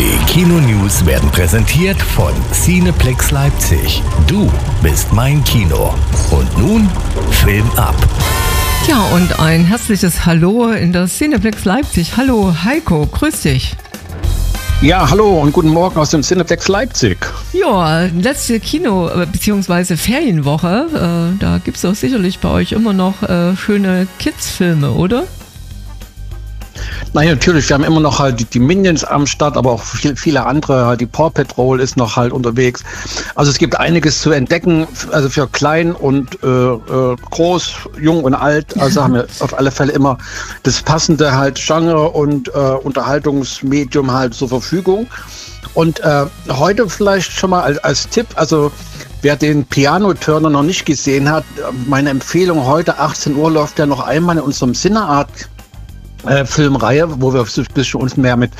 Die Kino-News werden präsentiert von Cineplex Leipzig. Du bist mein Kino. Und nun Film ab. Ja, und ein herzliches Hallo in der Cineplex Leipzig. Hallo Heiko, grüß dich. Ja, hallo und guten Morgen aus dem Cineplex Leipzig. Ja, letzte Kino- bzw. Ferienwoche. Da gibt es doch sicherlich bei euch immer noch schöne Kids-Filme, oder? Naja, natürlich, wir haben immer noch halt die Minions am Start, aber auch viele andere. Die Paw Patrol ist noch halt unterwegs. Also es gibt einiges zu entdecken, also für klein und groß, jung und alt. Also haben wir auf alle Fälle immer das passende halt Genre und Unterhaltungsmedium halt zur Verfügung. Und heute vielleicht schon mal als Tipp, also wer den Piano-Turner noch nicht gesehen hat, meine Empfehlung heute 18 Uhr läuft ja noch einmal in unserem Cineart Filmreihe, wo wir uns ein bisschen mehr mit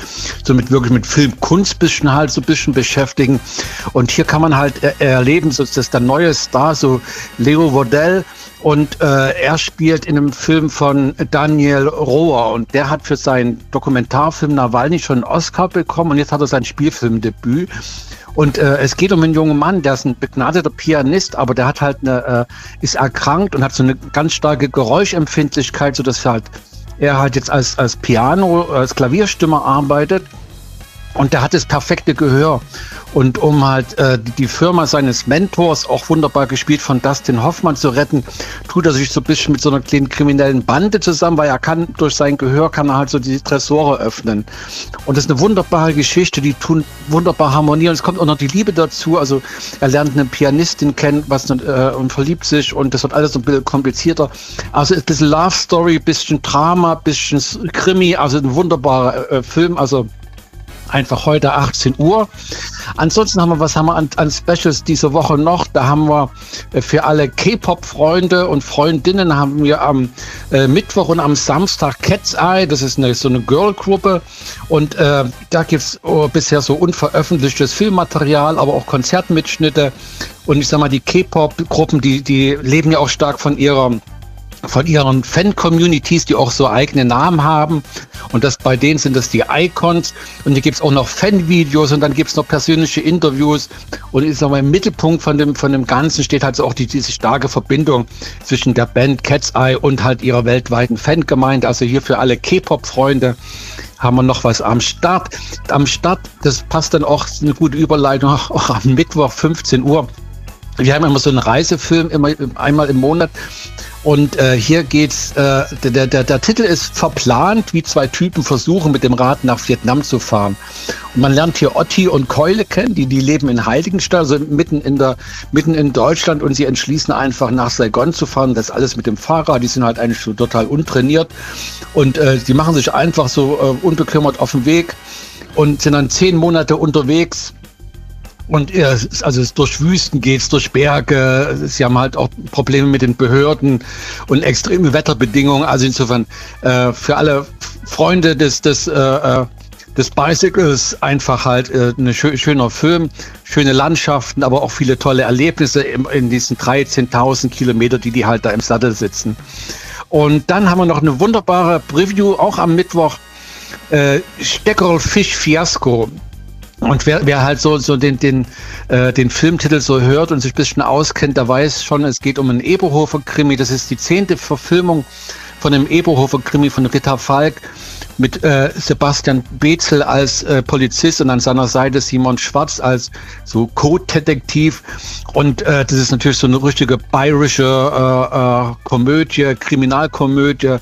Filmkunst bisschen halt so ein bisschen beschäftigen. Und hier kann man halt erleben, so dass der neue Star, so Leo Wardell, und er spielt in einem Film von Daniel Rohr, und der hat für seinen Dokumentarfilm Nawalny schon einen Oscar bekommen, und jetzt hat er sein Spielfilmdebüt. Und es geht um einen jungen Mann, der ist ein begnadeter Pianist, aber der hat halt ist erkrankt und hat so eine ganz starke Geräuschempfindlichkeit, sodass er halt jetzt als als Klavierstimmer arbeitet, und der hat das perfekte Gehör. Und um halt die Firma seines Mentors, auch wunderbar gespielt von Dustin Hoffmann, zu retten, tut er sich so ein bisschen mit so einer kleinen kriminellen Bande zusammen, weil durch sein Gehör kann er halt so die Tresore öffnen. Und das ist eine wunderbare Geschichte, die tun wunderbar harmonieren. Es kommt auch noch die Liebe dazu, also er lernt eine Pianistin kennen und verliebt sich, und das wird alles so ein bisschen komplizierter. Also ein bisschen Love Story, ein bisschen Drama, ein bisschen Krimi, also ein wunderbarer Film, also einfach heute 18 Uhr. Ansonsten was haben wir an Specials diese Woche noch? Da haben wir für alle K-Pop-Freunde und Freundinnen haben wir am Mittwoch und am Samstag Cat's Eye. Das ist so eine Girl-Gruppe. Und da gibt es bisher so unveröffentlichtes Filmmaterial, aber auch Konzertmitschnitte. Und ich sag mal, die K-Pop-Gruppen, die leben ja auch stark von ihren Fan-Communities, die auch so eigene Namen haben. Und bei denen sind das die Icons. Und hier gibt es auch noch Fanvideos, und dann gibt es noch persönliche Interviews. Und ich sag mal, im Mittelpunkt von dem Ganzen steht halt so auch diese starke Verbindung zwischen der Band Cat's Eye und halt ihrer weltweiten Fangemeinde. Also hier für alle K-Pop-Freunde haben wir noch was am Start. Das passt dann auch, eine gute Überleitung, auch am Mittwoch 15 Uhr. Wir haben immer so einen Reisefilm, einmal im Monat. Und hier geht's, der Titel ist Verplant, wie zwei Typen versuchen, mit dem Rad nach Vietnam zu fahren. Und man lernt hier Otti und Keule kennen, die leben in Heiligenstadt, also mitten in Deutschland, und sie entschließen einfach nach Saigon zu fahren. Das alles mit dem Fahrrad, die sind halt eigentlich so total untrainiert, und die machen sich einfach so unbekümmert auf den Weg und sind dann 10 Monate unterwegs. Und also durch Wüsten geht's, durch Berge. Sie haben halt auch Probleme mit den Behörden und extreme Wetterbedingungen. Also insofern für alle Freunde des Bicycles einfach halt ein schöner Film, schöne Landschaften, aber auch viele tolle Erlebnisse in diesen 13.000 Kilometer, die halt da im Sattel sitzen. Und dann haben wir noch eine wunderbare Preview, auch am Mittwoch, Steckerl Fisch Fiasko. Und wer halt so den Filmtitel so hört und sich ein bisschen auskennt, der weiß schon, es geht um einen Eberhofer-Krimi. Das ist die 10. Verfilmung von dem Eberhofer-Krimi von Rita Falk mit Sebastian Bezel als Polizist und an seiner Seite Simon Schwarz als so Code-Detektiv. Und das ist natürlich so eine richtige bayerische Komödie, Kriminalkomödie.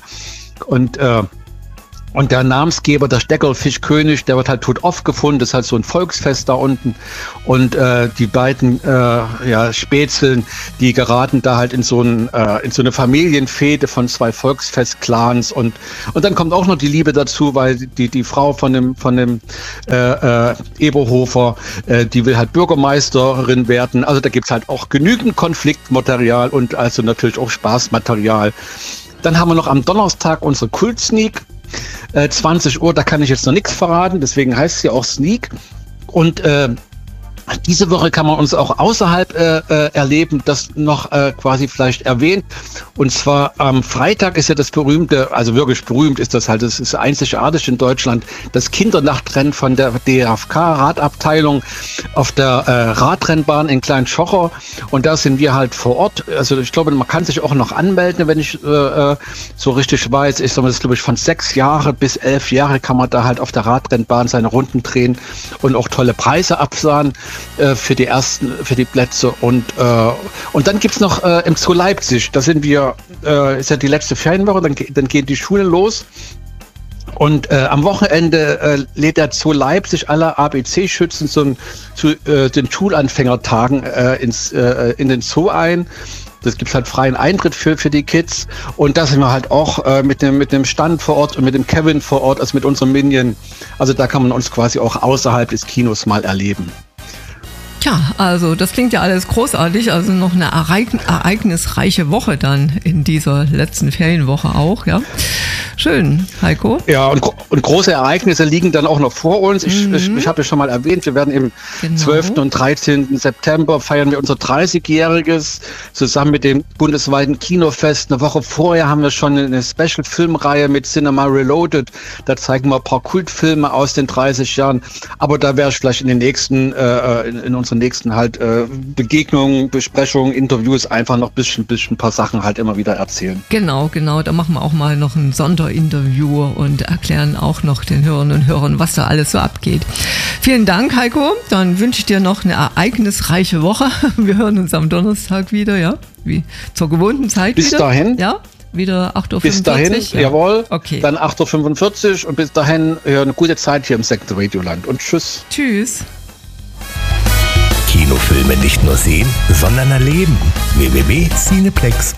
Und der Namensgeber, der Steckerlfischkönig, der wird halt tot aufgefunden. Das ist halt so ein Volksfest da unten. Und die beiden Spätzeln, die geraten da halt in so eine Familienfehde von 2 Volksfestclans. Und dann kommt auch noch die Liebe dazu, weil die Frau von dem Eberhofer, die will halt Bürgermeisterin werden. Also da gibt's halt auch genügend Konfliktmaterial und also natürlich auch Spaßmaterial. Dann haben wir noch am Donnerstag unsere Kult-Sneak. 20 Uhr, da kann ich jetzt noch nichts verraten, deswegen heißt es ja auch Sneak. Und Diese Woche kann man uns auch außerhalb erleben, das noch quasi vielleicht erwähnt. Und zwar am Freitag ist ja das berühmte, also wirklich berühmt ist das halt, das ist einzigartig in Deutschland, das Kindernachtrennen von der DFK-Radabteilung auf der Radrennbahn in Klein-Schocher. Und da sind wir halt vor Ort. Also ich glaube, man kann sich auch noch anmelden, wenn ich so richtig weiß. Ich sage mal, das ist, glaube ich, von 6 Jahre bis 11 Jahre kann man da halt auf der Radrennbahn seine Runden drehen und auch tolle Preise absahen für die Plätze. Und dann gibt's noch im Zoo Leipzig, da sind wir, ist ja die letzte Ferienwoche, dann gehen die Schulen los. Und am Wochenende lädt der Zoo Leipzig alle ABC-Schützen zu den Schulanfängertagen in den Zoo ein. Das gibt halt freien Eintritt für die Kids. Und da sind wir halt auch mit dem Stand vor Ort und mit dem Kevin vor Ort, also mit unserem Minion. Also da kann man uns quasi auch außerhalb des Kinos mal erleben. Tja, also das klingt ja alles großartig, also noch eine ereignisreiche Woche dann in dieser letzten Ferienwoche auch, ja. Schön, Heiko. Ja, und große Ereignisse liegen dann auch noch vor uns. Ich habe ja schon mal erwähnt, wir werden im 12. und 13. September feiern wir unser 30-jähriges zusammen mit dem bundesweiten Kinofest. Eine Woche vorher haben wir schon eine Special-Filmreihe mit Cinema Reloaded. Da zeigen wir ein paar Kultfilme aus den 30 Jahren. Aber da werde ich vielleicht in unseren nächsten halt Begegnungen, Besprechungen, Interviews einfach noch ein paar Sachen halt immer wieder erzählen. Genau. Da machen wir auch mal noch ein Sonderinterview und erklären auch noch den Hörerinnen und Hörern, was da alles so abgeht. Vielen Dank, Heiko. Dann wünsche ich dir noch eine ereignisreiche Woche. Wir hören uns am Donnerstag wieder, ja? Wie zur gewohnten Zeit. Bis dahin. Ja? Wieder 8.45 Uhr. Bis dahin, ja. Jawohl. Okay. Dann 8.45 Uhr und bis dahin eine gute Zeit hier im Second Radioland. Und tschüss. Tschüss. Kinofilme nicht nur sehen, sondern erleben. www.cineplex.de